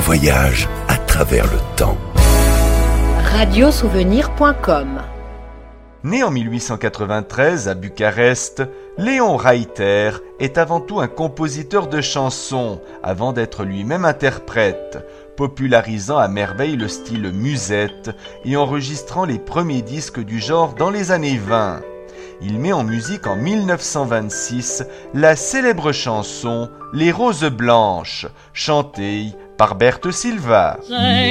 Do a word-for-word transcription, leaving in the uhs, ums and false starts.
voyage à travers le temps. radiosouvenir point com. Né en mille huit cent quatre-vingt-treize à Bucarest, Léon Reiter est avant tout un compositeur de chansons, avant d'être lui-même interprète, popularisant à merveille le style musette et enregistrant les premiers disques du genre dans les années vingt. Il met en musique en mille neuf cent vingt-six la célèbre chanson « Les Roses Blanches », chantée par Berthe Silva.